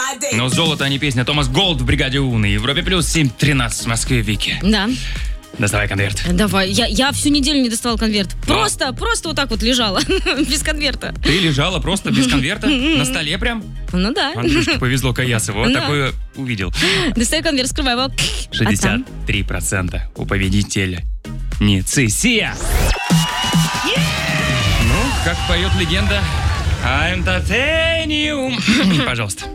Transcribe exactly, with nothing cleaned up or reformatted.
Но золото, а не песня. Томас Голд в «Бригаде У» на Европе плюс семь тринадцать в Москве, Вики. Да. Доставай конверт. Давай. Я, я всю неделю не доставал конверт. Просто, просто вот так вот лежала. Без конверта. Ты лежала просто без конверта? На столе прям? Ну да. Андрюшке повезло, Каясову. Вот Да. такое увидел. Достаю конверт, скрывай его. шестьдесят три процента у победителя. Не цисия. Ну, как поет легенда, I'm titanium. Пожалуйста.